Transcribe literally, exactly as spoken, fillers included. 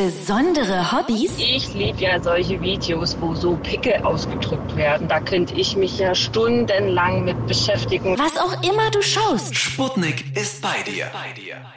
Besondere Hobbys? Ich liebe ja solche Videos, wo so Pickel ausgedrückt werden. Da könnte ich mich ja stundenlang mit beschäftigen. Was auch immer du schaust. Sputnik ist bei dir.